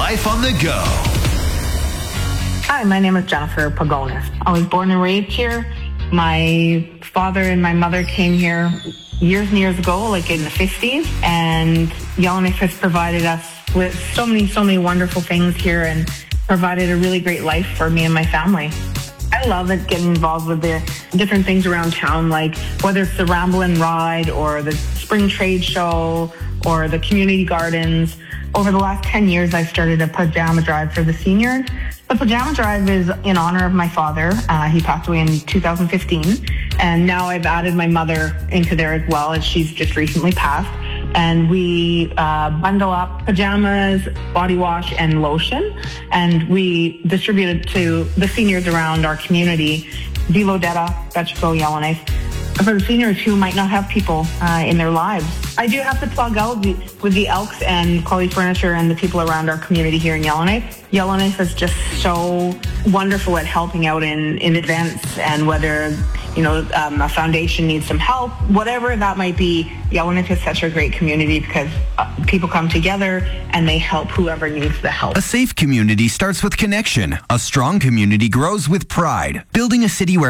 life on the go. Hi, my name is Jennifer Pagonis. I was born and raised here. My father and my mother came here years and years ago, like in the 50s, and Yellowknife has provided us with so many wonderful things here and provided a really great life for me and my family. I love it, getting involved with the different things around town, like whether it's the Ramble and Ride or the Spring Trade Show or the community gardens. Over the last 10 years, I've started a pajama drive for the seniors. The pajama drive is in honor of my father. He passed away in 2015. And now I've added my mother into there as well, as she's just recently passed. And we bundle up pajamas, body wash, and lotion. And we distribute it to the seniors around our community, Velo Detta, Betchville, Yellowknife, for the seniors who might not have people in their lives. I do have to plug out with the Elks and Quality Furniture and the people around our community here in Yellowknife. Yellowknife is just so wonderful at helping out in events, and whether a foundation needs some help, whatever that might be, Yellowknife is such a great community because people come together and they help whoever needs the help. A safe community starts with connection. A strong community grows with pride. Building a city where